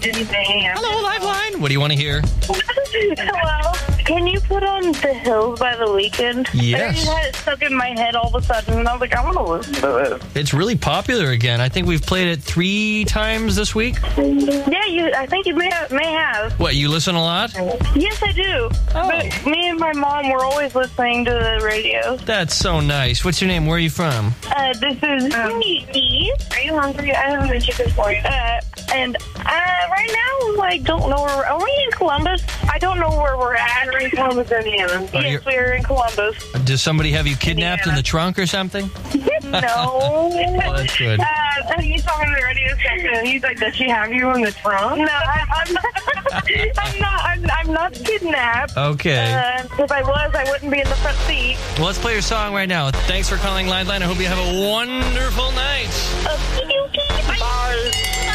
Hello, Liveline. What do you want to hear? Hello. Can you put on The Hills by The Weeknd? Yes. I just had it stuck in my head all of a sudden, and I was like, I want to listen to it. It's really popular again. I think we've played it 3 times this week. Yeah, I think you may have. What, you listen a lot? Yes, I do. Oh. But me and my mom were always listening to the radio. That's so nice. What's your name? Where are you from? This is Nikki. Are you hungry? I have a chicken for you. And right now, I don't know where are we in Columbus? I don't know where we're at. We're in Columbus, Indiana. Yes, we're in Columbus. Does somebody have you kidnapped in the trunk or something? No. Oh, that's good. He's talking to the radio station. He's like, "Does she have you in the trunk?" No, I'm not kidnapped. Okay. If I was, I wouldn't be in the front seat. Well, let's play your song right now. Thanks for calling Liveline. I hope you have a wonderful night. Okie dokie. Bye.